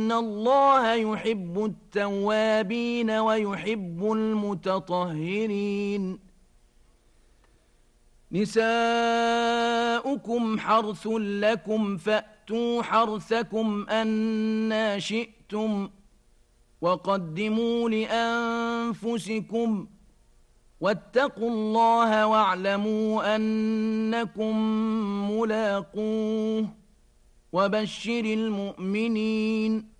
إن الله يحب التوابين ويحب المتطهرين نساؤكم حرث لكم فأتوا حرثكم أنى شئتم وقدموا لأنفسكم واتقوا الله واعلموا أنكم ملاقوه وبشر المؤمنين